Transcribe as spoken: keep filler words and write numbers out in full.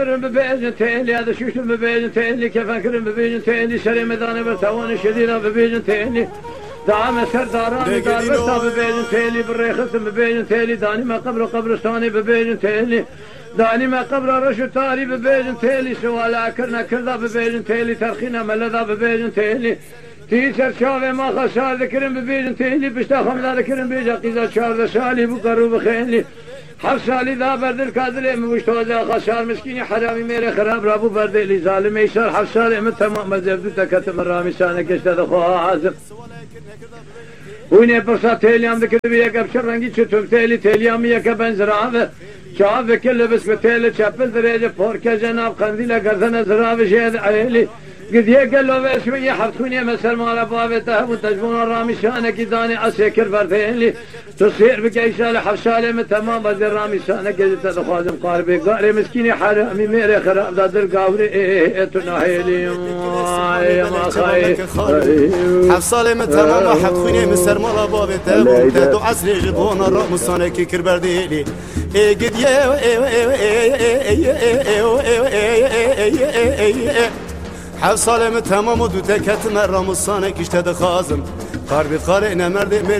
ببيجن تيلي هذا شوش ببيجن تيلي كيف أكرم ببيجن تيلي شري مداني برتوان شدينا ببيجن تيلي دعم سرداراني دار برتا ببيجن تيلي بالريخص ببيجن تيلي داني ما قبر قبرستاني ببيجن تيلي داني ما قبر رشو تاري ببيجن تيلي سوالا كرنا كردا ببيجن تيلي ترخينا ملدا ببيجن تيلي تيسر شاوه ما خسار ذكرن ببيجن تيلي بشتا خمدا ذكرن بيجا قيزا شارد سالي بقرو بخيلي حف سالی دا بردل کادر مشتوزا خسار مسکینی حرامی میره خراب رابو بردلی ظالم ایشار حف سالی من تمام مزبدو تکتم رامی سانه کشته دخواه حازم وینه پرسا تیلیام دکر بیه کبشر رنگی چطور تیلی تیلیامی یکا بنزرابه چاوه کل بس به تیل چپل دریجه پورکه جناب قندیل گردن زرابه شید عیلی قد يقلوا بشوية حفتوني مسر مال بابته وتجبون الرامي شانك داني اسكر بردين تصير بقيسال حفشالي من تمام بدر رامي شانك قد تخازم قاربي قاري مسكيني حرامي ميري خراب دادر قاوري ايه تناهيلي يا ما خاي حفصالي من تمام حفتوني مسر مال بابته وتدو عسري جبون الرامي شانك كر بردين ايه قد يه حف سالم تمام و دو تکت مرام و سانه کشته دخازم قربی قاره نمرده